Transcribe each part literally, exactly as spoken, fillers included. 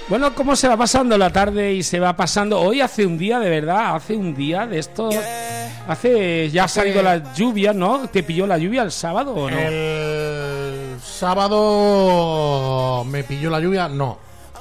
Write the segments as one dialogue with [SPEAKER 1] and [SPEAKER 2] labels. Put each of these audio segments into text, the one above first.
[SPEAKER 1] Bueno, ¿cómo se va pasando la tarde y se va pasando? Hoy hace un día, de verdad, hace un día de esto. Hace, ya ha salido la lluvia, ¿no? ¿Te pilló la lluvia el sábado o no?
[SPEAKER 2] El sábado me pilló la lluvia, no.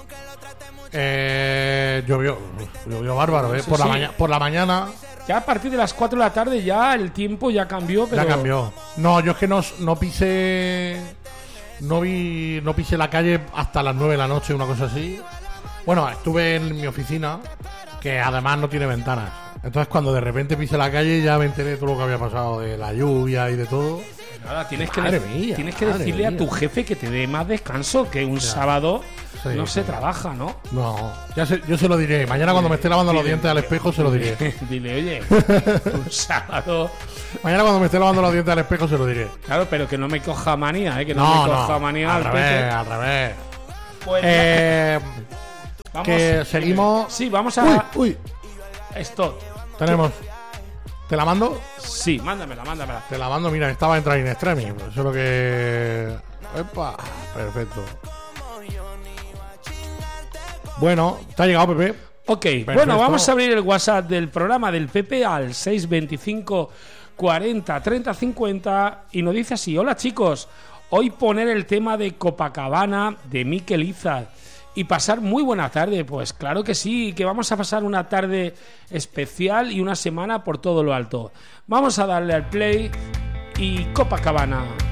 [SPEAKER 2] Eh, llovió, llovió bárbaro, ¿eh?
[SPEAKER 1] Sí,
[SPEAKER 2] Por,
[SPEAKER 1] sí.
[SPEAKER 2] La maña- por la mañana.
[SPEAKER 1] Ya a partir de las cuatro de la tarde ya el tiempo ya cambió, pero...
[SPEAKER 2] Ya cambió. No, yo es que no, no pisé. No vi. No pisé la calle hasta las nueve de la noche, una cosa así. Bueno, estuve en mi oficina, que además no tiene ventanas. Entonces, cuando de repente pisé la calle, ya me enteré de todo lo que había pasado, de la lluvia y de todo.
[SPEAKER 1] Nada, tienes que,
[SPEAKER 2] Madre
[SPEAKER 1] de-
[SPEAKER 2] mía,
[SPEAKER 1] tienes que
[SPEAKER 2] madre
[SPEAKER 1] decirle
[SPEAKER 2] mía.
[SPEAKER 1] a tu jefe que te dé más descanso, que un
[SPEAKER 2] Ya.
[SPEAKER 1] sábado
[SPEAKER 2] Sí,
[SPEAKER 1] no se
[SPEAKER 2] sí.
[SPEAKER 1] trabaja, ¿no?
[SPEAKER 2] No, ya se- yo se lo diré. Mañana, cuando me esté lavando los
[SPEAKER 1] Dile-
[SPEAKER 2] dientes al espejo, se lo diré.
[SPEAKER 1] Dile, oye, un sábado...
[SPEAKER 2] Mañana, cuando me esté lavando los dientes al espejo, se lo diré.
[SPEAKER 1] Claro, pero que no me coja manía, ¿eh? Que no,
[SPEAKER 2] No,
[SPEAKER 1] me coja
[SPEAKER 2] no.
[SPEAKER 1] manía
[SPEAKER 2] Al
[SPEAKER 1] al
[SPEAKER 2] revés,
[SPEAKER 1] Pepe.
[SPEAKER 2] al revés.
[SPEAKER 1] Pues,
[SPEAKER 2] Eh,
[SPEAKER 1] vamos,
[SPEAKER 2] que seguimos.
[SPEAKER 1] Sí, vamos a...
[SPEAKER 2] Uy, uy.
[SPEAKER 1] Esto.
[SPEAKER 2] Tenemos. ¿Te la mando?
[SPEAKER 1] Sí, mándamela, mándamela.
[SPEAKER 2] Te la mando, mira, estaba en Train Extreme. Eso es lo que. Epa, perfecto. Bueno, ¿te ha llegado, Pepe?
[SPEAKER 1] Ok,
[SPEAKER 2] Perfecto.
[SPEAKER 1] bueno, vamos a abrir el WhatsApp del programa del Pepe al seis veinticinco cuarenta treinta cincuenta y nos dice así: hola chicos, hoy poner el tema de Copacabana de Mikel Izar y pasar muy buena tarde. Pues claro que sí, que vamos a pasar una tarde especial y una semana por todo lo alto. Vamos a darle al play y Copacabana.